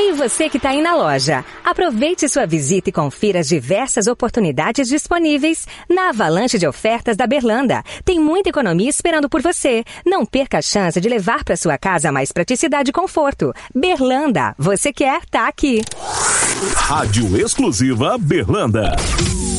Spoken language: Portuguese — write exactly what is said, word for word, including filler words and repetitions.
E você que está aí na loja, aproveite sua visita e confira as diversas oportunidades disponíveis na avalanche de ofertas da Berlanda. Tem muita economia esperando por você. Não perca a chance de levar para sua casa mais praticidade e conforto. Berlanda, você quer, tá aqui. Rádio exclusiva Berlanda.